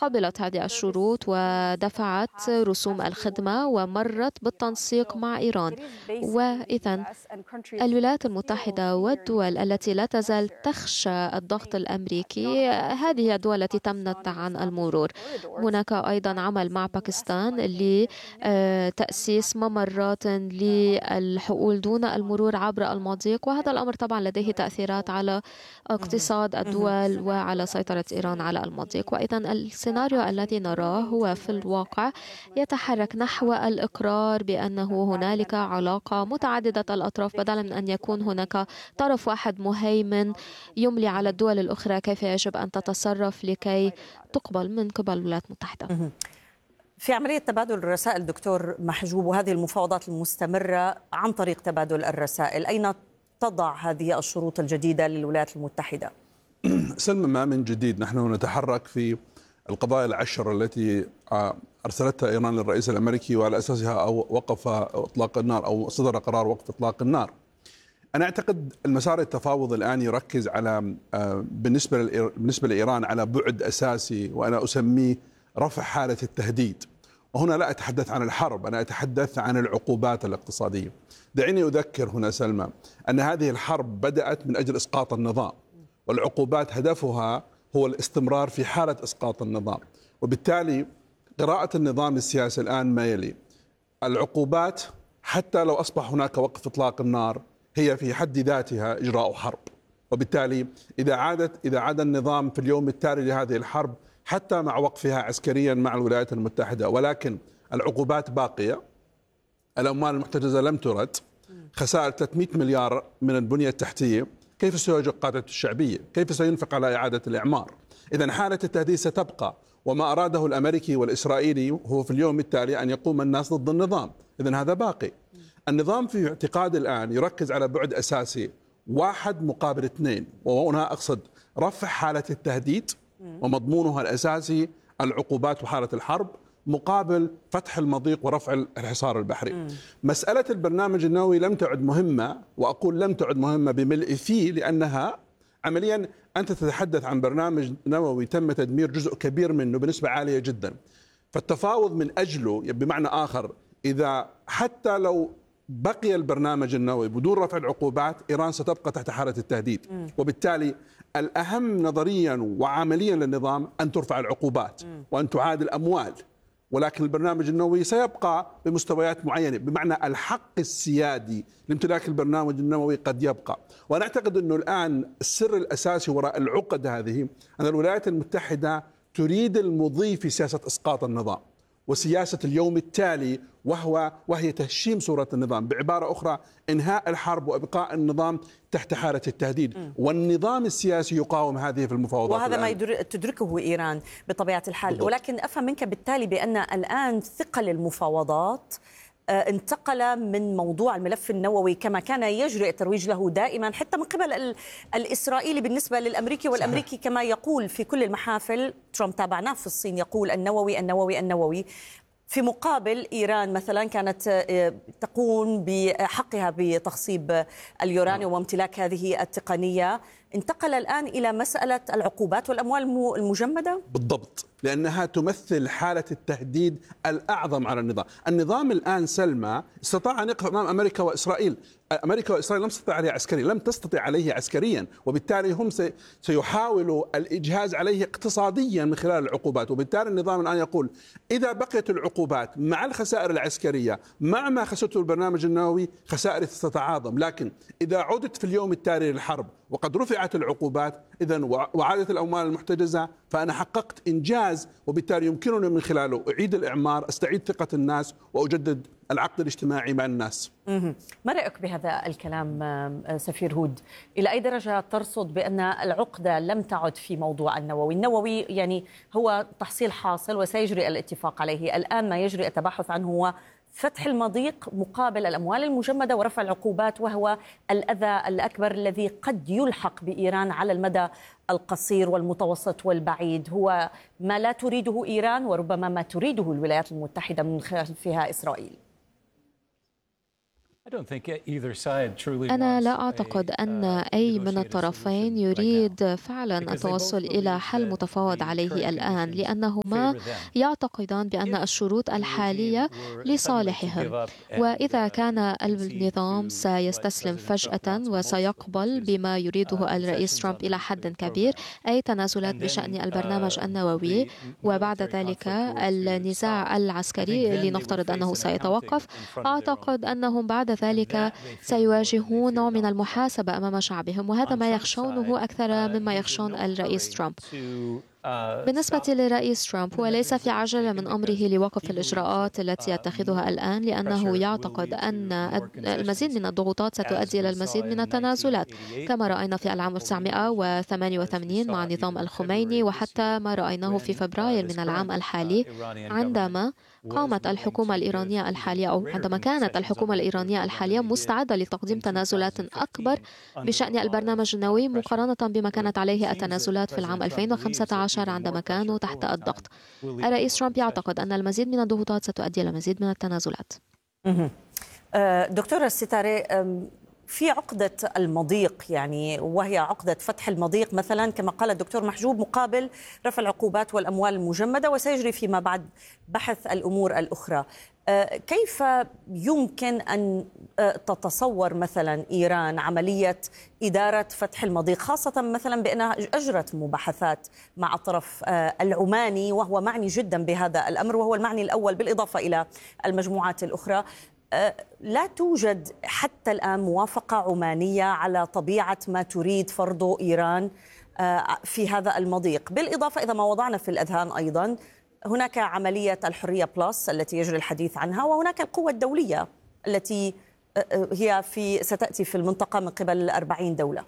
قبلت هذه الشروط ودفعت رسوم الخدمة ومرت بالتنسيق مع إيران. وإذا الولايات المتحدة والدول التي لا تزال تخشى الضغط الأمريكي هذه هي الدول التي تمنع عن المرور. هناك أيضا عمل مع باكستان لتأسيس ممرات للحقول دون المرور عبر المضيق، وهذا الأمر طبعا لديه تأثيرات على اقتصاد الدول وعلى سيطرة إيران على المضيق. وإذا السيناريو الذي نراه هو في الواقع يتحرك نحو الإقرار بأنه هنالك علاقة متعددة الأطراف، بدلا من أن يكون هناك طرف واحد مهيمن يملي على الدول الأخرى كيف يجب أن تتصرف لكي تقبل من قبل الولايات المتحدة. في عملية تبادل الرسائل دكتور محجوب وهذه المفاوضات المستمرة عن طريق تبادل الرسائل، أين تضع هذه الشروط الجديدة للولايات المتحدة؟ سلمى، ما من جديد، نحن نتحرك في القضايا العشر التي أرسلتها إيران للرئيس الأمريكي وعلى أساسها أو وقف إطلاق النار أو صدر قرار وقف إطلاق النار. أنا أعتقد المسار التفاوض الآن يركز على بالنسبة لإيران على بعد أساسي، وأنا أسميه رفع حالة التهديد. وهنا لا أتحدث عن الحرب، أنا أتحدث عن العقوبات الاقتصادية. دعيني أذكر هنا سلمى أن هذه الحرب بدأت من أجل إسقاط النظام، والعقوبات هدفها هو الاستمرار في حالة إسقاط النظام. وبالتالي قراءة النظام السياسي الآن ما يلي: العقوبات حتى لو أصبح هناك وقف إطلاق النار هي في حد ذاتها إجراء حرب، وبالتالي إذا عاد النظام في اليوم التالي لهذه الحرب حتى مع وقفها عسكريا مع الولايات المتحدة، ولكن العقوبات باقية، الأموال المحتجزة لم ترد، خسائر 300 مليار من البنية التحتية، كيف سيواجه القادة الشعبية؟ كيف سينفق على إعادة الإعمار؟ إذن حالة التهديد ستبقى، وما أراده الأمريكي والإسرائيلي هو في اليوم التالي أن يقوم الناس ضد النظام. إذن هذا باقي. النظام في اعتقاد الآن يركز على بعد أساسي، 1 مقابل 2، وهنا أقصد رفع حالة التهديد ومضمونها الأساسي العقوبات وحالة الحرب، مقابل فتح المضيق ورفع الحصار البحري. مسألة البرنامج النووي لم تعد مهمة، وأقول لم تعد مهمة بملء فيه، لأنها عمليا أنت تتحدث عن برنامج نووي تم تدمير جزء كبير منه بنسبة عالية جدا. فالتفاوض من أجله بمعنى آخر، إذا حتى لو بقي البرنامج النووي بدون رفع العقوبات، إيران ستبقى تحت حالة التهديد. وبالتالي الأهم نظريا وعمليا للنظام أن ترفع العقوبات وأن تعاد الأموال، ولكن البرنامج النووي سيبقى بمستويات معينة، بمعنى الحق السيادي لامتلاك البرنامج النووي قد يبقى. وأنا أعتقد أنه الآن السر الأساسي وراء العقد هذه أن الولايات المتحدة تريد المضي في سياسة إسقاط النظام وسياسة اليوم التالي، وهي تهشيم صورة النظام، بعبارة أخرى إنهاء الحرب وإبقاء النظام تحت حالة التهديد. والنظام السياسي يقاوم هذه في المفاوضات، وهذا ما تدركه إيران بطبيعة الحال. بالضبط. ولكن أفهم منك بالتالي بأن الآن ثقل المفاوضات انتقل من موضوع الملف النووي كما كان يجري الترويج له دائما حتى من قبل الإسرائيلي بالنسبة للأمريكي، والأمريكي كما يقول في كل المحافل، ترامب تابعناه في الصين يقول النووي النووي النووي، في مقابل إيران مثلا كانت تقوم بحقها بتخصيب اليورانيوم وامتلاك هذه التقنية. انتقل الآن إلى مسألة العقوبات والأموال المجمدة. بالضبط، لأنها تمثل حالة التهديد الأعظم على النظام. النظام الآن سلمى استطاع أن يقف أمام أمريكا وإسرائيل. أمريكا وإسرائيل لم تستطع عليه عسكريا، لم تستطع عليه عسكريا، وبالتالي هم سيحاولوا الإجهاز عليه اقتصاديا من خلال العقوبات. وبالتالي النظام الآن يقول إذا بقيت العقوبات مع الخسائر العسكرية مع ما خسرته البرنامج النووي، خسائر ستتعاظم، لكن إذا عدت في اليوم التالي للحرب وقد رفعت العقوبات إذن وعادت الأموال المحتجزة، فأنا حققت إنجاز، وبالتالي يمكنني من خلاله أعيد الإعمار، أستعيد ثقة الناس، وأجدد العقد الاجتماعي مع الناس. ما رأيك بهذا الكلام سفير هود؟ إلى أي درجة ترصد بأن العقدة لم تعد في موضوع النووي يعني هو تحصيل حاصل وسيجري الاتفاق عليه؟ الآن ما يجري التباحث عنه هو فتح المضيق مقابل الأموال المجمدة ورفع العقوبات، وهو الأذى الأكبر الذي قد يلحق بإيران على المدى القصير والمتوسط والبعيد. هو ما لا تريده إيران وربما ما تريده الولايات المتحدة من خلفها إسرائيل. أنا لا أعتقد أن أي من الطرفين يريد فعلا التوصل إلى حل متفاوض عليه الآن، لأنهما يعتقدان بأن الشروط الحالية لصالحهم، وإذا كان النظام سيستسلم فجأة وسيقبل بما يريده الرئيس ترامب إلى حد كبير، أي تنازلات بشأن البرنامج النووي، وبعد ذلك النزاع العسكري لنفترض أنه سيتوقف، أعتقد أنهم بعد ذلك سيواجهون نوع من المحاسبة أمام شعبهم، وهذا ما يخشونه أكثر مما يخشون الرئيس ترامب. بالنسبة للرئيس ترامب، هو ليس في عجلة من أمره لوقف الإجراءات التي يتخذها الآن، لأنه يعتقد أن المزيد من الضغوطات ستؤدي إلى المزيد من التنازلات، كما رأينا في العام 1988 مع نظام الخميني، وحتى ما رأيناه في فبراير من العام الحالي عندما قامت الحكومة الإيرانية الحالية، أو عندما كانت الحكومة الإيرانية الحالية مستعدة لتقديم تنازلات أكبر بشأن البرنامج النووي مقارنة بما كانت عليه التنازلات في العام 2015 عندما كانوا تحت الضغط. الرئيس ترامب يعتقد أن المزيد من الضغوطات ستؤدي إلى المزيد من التنازلات. دكتورة الستاري، في عقدة المضيق، يعني وهي عقدة فتح المضيق مثلا كما قال الدكتور محجوب مقابل رفع العقوبات والأموال المجمدة، وسيجري فيما بعد بحث الأمور الأخرى. كيف يمكن أن تتصور مثلا إيران عملية إدارة فتح المضيق، خاصة مثلا بأنها أجرت مباحثات مع الطرف العماني وهو معني جدا بهذا الأمر، وهو المعني الأول بالإضافة إلى المجموعات الأخرى؟ لا توجد حتى الآن موافقة عمانية على طبيعة ما تريد فرضه إيران في هذا المضيق. بالإضافة إذا ما وضعنا في الأذهان أيضا هناك عملية الحرية بلس التي يجري الحديث عنها، وهناك القوة الدولية التي هي ستأتي في المنطقة من قبل 40 دولة.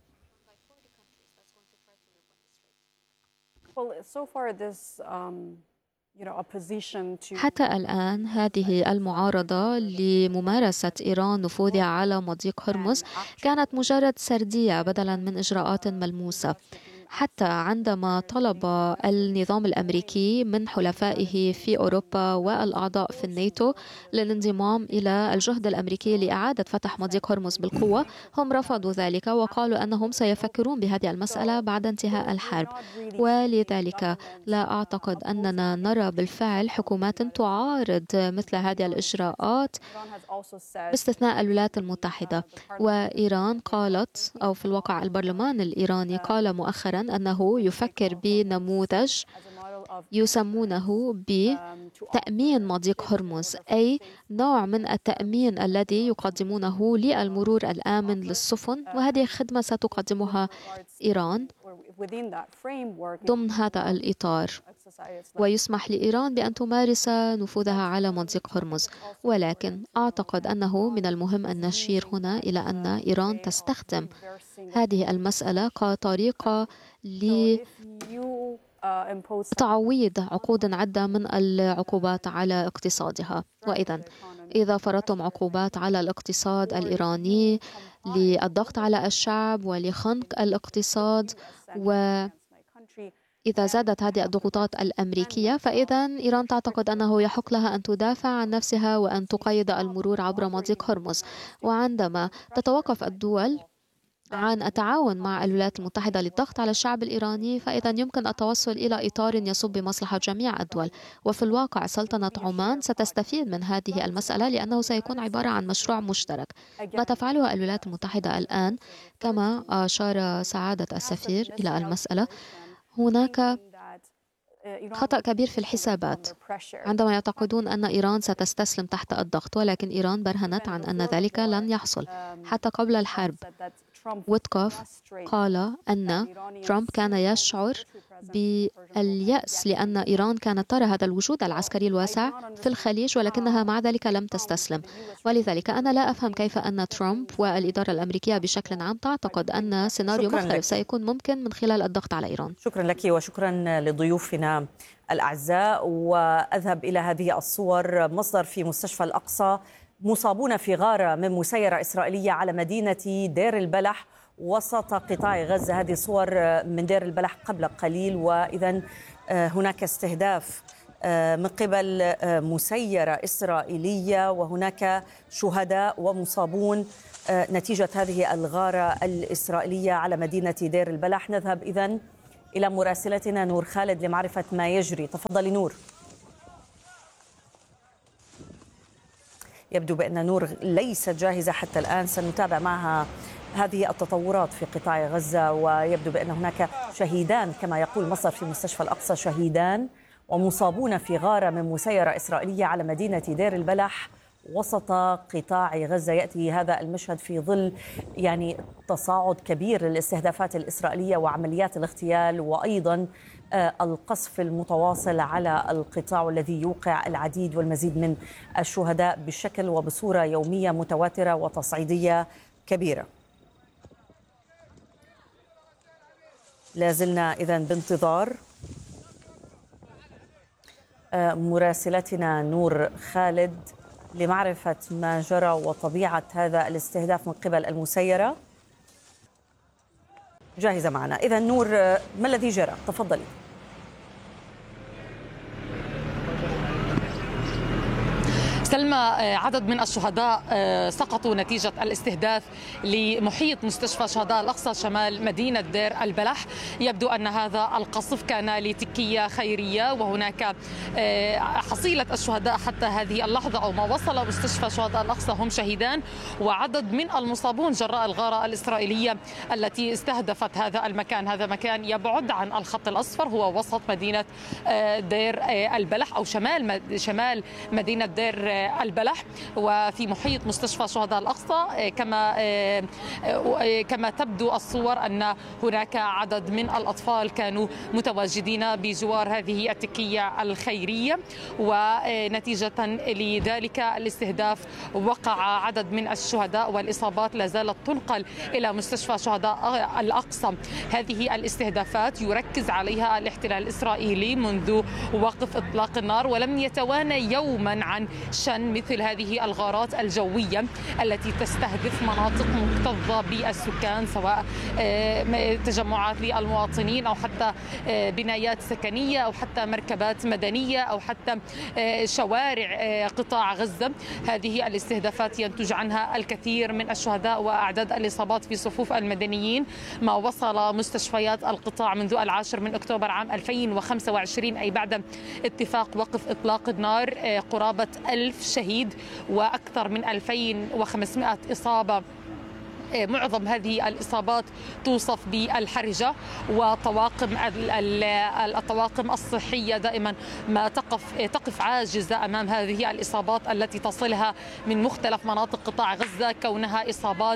حتى الآن هذه المعارضة لممارسة إيران نفوذها على مضيق هرمز كانت مجرد سردية بدلاً من إجراءات ملموسة. حتى عندما طلب النظام الأمريكي من حلفائه في أوروبا والأعضاء في الناتو للانضمام إلى الجهد الأمريكي لإعادة فتح مضيق هرمز بالقوة، هم رفضوا ذلك وقالوا أنهم سيفكرون بهذه المسألة بعد انتهاء الحرب. ولذلك لا أعتقد أننا نرى بالفعل حكومات تعارض مثل هذه الإجراءات باستثناء الولايات المتحدة. وإيران قالت، أو في الواقع البرلمان الإيراني قال مؤخرا أنه يفكر بنموذج يسمونه بتأمين مضيق هرمز، أي نوع من التأمين الذي يقدمونه للمرور الآمن للسفن، وهذه خدمة ستقدمها إيران ضمن هذا الإطار، ويسمح لإيران بأن تمارس نفوذها على مضيق هرمز. ولكن أعتقد أنه من المهم أن نشير هنا إلى أن إيران تستخدم هذه المسألة كطريقة لتعويض عقود عدة من العقوبات على اقتصادها. إذا فرضتم عقوبات على الاقتصاد الإيراني للضغط على الشعب ولخنق الاقتصاد، وإذا زادت هذه الضغوطات الأمريكية، فإذا إيران تعتقد أنه يحق لها أن تدافع عن نفسها وأن تقيد المرور عبر مضيق هرمز. وعندما تتوقف الدول عن التعاون مع الولايات المتحدة للضغط على الشعب الإيراني، فإذا يمكن التوصل إلى إطار يصب بمصلحة جميع الدول. وفي الواقع سلطنة عمان ستستفيد من هذه المسألة، لأنه سيكون عبارة عن مشروع مشترك. ما تفعله الولايات المتحدة الآن، كما أشار سعادة السفير إلى المسألة، هناك خطأ كبير في الحسابات عندما يعتقدون أن إيران ستستسلم تحت الضغط، ولكن إيران برهنت عن أن ذلك لن يحصل. حتى قبل الحرب ويتكوف قال أن ترامب كان يشعر باليأس لأن إيران كانت ترى هذا الوجود العسكري الواسع في الخليج، ولكنها مع ذلك لم تستسلم. ولذلك أنا لا أفهم كيف أن ترامب والإدارة الأمريكية بشكل عام تعتقد أن سيناريو مختلف سيكون ممكن من خلال الضغط على إيران. شكرا لك وشكرا لضيوفنا الأعزاء. وأذهب إلى هذه الصور. مصدر في مستشفى الأقصى: مصابون في غارة من مسيرة إسرائيلية على مدينة دير البلح وسط قطاع غزة. هذه صور من دير البلح قبل قليل، وإذا هناك استهداف من قبل مسيرة إسرائيلية، وهناك شهداء ومصابون نتيجة هذه الغارة الإسرائيلية على مدينة دير البلح. نذهب إذن إلى مراسلتنا نور خالد لمعرفة ما يجري. تفضلي نور. يبدو بأن نور ليست جاهزة حتى الآن، سنتابع معها هذه التطورات في قطاع غزة. ويبدو بأن هناك شهيدان كما يقول مصر في مستشفى الأقصى، شهيدان ومصابون في غارة من مسيرة إسرائيلية على مدينة دير البلح وسط قطاع غزة. يأتي هذا المشهد في ظل تصاعد كبير للاستهدافات الإسرائيلية وعمليات الاغتيال، وأيضا القصف المتواصل على القطاع الذي يوقع العديد والمزيد من الشهداء بشكل وبصورة يومية متواترة وتصعيدية كبيرة. لازلنا إذن بانتظار مراسلتنا نور خالد لمعرفة ما جرى وطبيعة هذا الاستهداف من قبل المسيرة. جاهزة معنا إذن نور، ما الذي جرى؟ تفضلي. سلمى، عدد من الشهداء سقطوا نتيجة الاستهداف لمحيط مستشفى شهداء الأقصى شمال مدينة دير البلح. يبدو أن هذا القصف كان لتكية خيرية، وهناك حصيلة الشهداء حتى هذه اللحظة أو ما وصل مستشفى شهداء الأقصى هم شهيدان، وعدد من المصابون جراء الغارة الإسرائيلية التي استهدفت هذا المكان. هذا مكان يبعد عن الخط الأصفر، هو وسط مدينة دير البلح أو شمال مدينة دير البلح، وفي محيط مستشفى شهداء الأقصى. كما تبدو الصور أن هناك عدد من الأطفال كانوا متواجدين بجوار هذه التكية الخيرية، ونتيجة لذلك الاستهداف وقع عدد من الشهداء، والإصابات لا زالت تنقل إلى مستشفى شهداء الأقصى. هذه الاستهدافات يركز عليها الاحتلال الإسرائيلي منذ وقف إطلاق النار، ولم يتوانى يوما عن شن مثل هذه الغارات الجوية التي تستهدف مناطق مكتظة بالسكان، سواء تجمعات للمواطنين أو حتى بنايات سكنية أو حتى مركبات مدنية أو حتى شوارع قطاع غزة. هذه الاستهدافات ينتج عنها الكثير من الشهداء وأعداد الإصابات في صفوف المدنيين. ما وصل مستشفيات القطاع منذ 10 من أكتوبر عام 2025 أي بعد اتفاق وقف إطلاق النار قرابة 1000 شهيد وأكثر من 2500 إصابة. معظم هذه الإصابات توصف بالحرجة، وطواقم الطواقم الصحية دائما ما تقف عاجزة أمام هذه الإصابات التي تصلها من مختلف مناطق قطاع غزة، كونها إصابات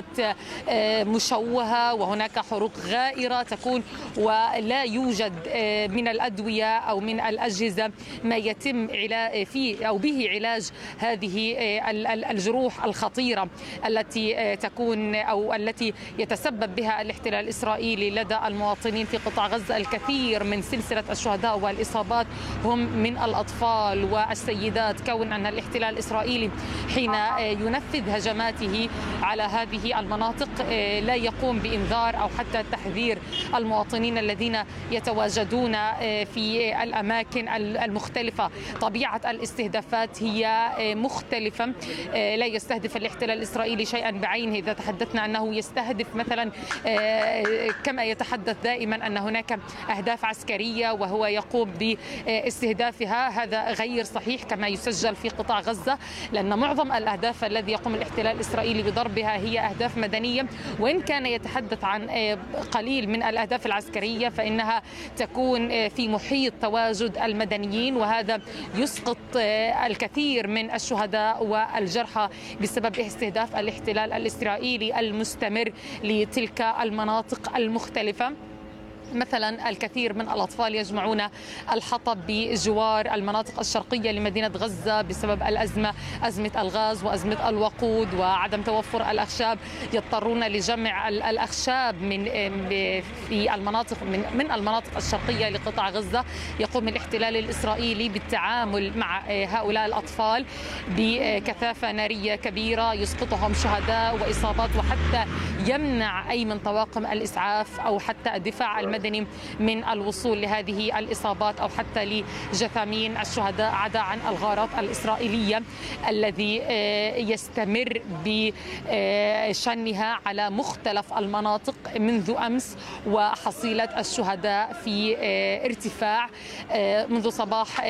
مشوهة وهناك حروق غائرة تكون، ولا يوجد من الأدوية أو من الأجهزة ما يتم فيه أو به علاج هذه الجروح الخطيرة التي تكون أو التي يتسبب بها الاحتلال الإسرائيلي لدى المواطنين في قطاع غزة. الكثير من سلسلة الشهداء والإصابات هم من الأطفال والسيدات، كون أن الاحتلال الإسرائيلي حين ينفذ هجماته على هذه المناطق لا يقوم بإنذار أو حتى تحذير المواطنين الذين يتواجدون في الأماكن المختلفة. طبيعة الاستهدافات هي مختلفة، لا يستهدف الاحتلال الإسرائيلي شيئا بعينه. إذا تحدثنا أنه يستهدف مثلا كما يتحدث دائما أن هناك أهداف عسكرية وهو يقوم باستهدافها، هذا غير صحيح كما يسجل في قطاع غزة، لأن معظم الأهداف الذي يقوم الاحتلال الإسرائيلي بضربها هي أهداف مدنية، وإن كان يتحدث عن قليل من الأهداف العسكرية فإنها تكون في محيط تواجد المدنيين، وهذا يسقط الكثير من الشهداء والجرحى بسبب استهداف الاحتلال الإسرائيلي المستمر لتلك المناطق المختلفة. مثلا الكثير من الأطفال يجمعون الحطب بجوار المناطق الشرقية لمدينة غزة بسبب أزمة الغاز وأزمة الوقود وعدم توفر الأخشاب، يضطرون لجمع الأخشاب في المناطق من المناطق الشرقية لقطاع غزة. يقوم الاحتلال الإسرائيلي بالتعامل مع هؤلاء الأطفال بكثافة نارية كبيرة، يسقطهم شهداء وإصابات، وحتى يمنع أي من طواقم الإسعاف أو حتى الدفاع المدني المدني من الوصول لهذه الإصابات أو حتى لجثامين الشهداء، عدا عن الغارات الإسرائيلية الذي يستمر بشنها على مختلف المناطق منذ أمس، وحصيلة الشهداء في ارتفاع منذ صباح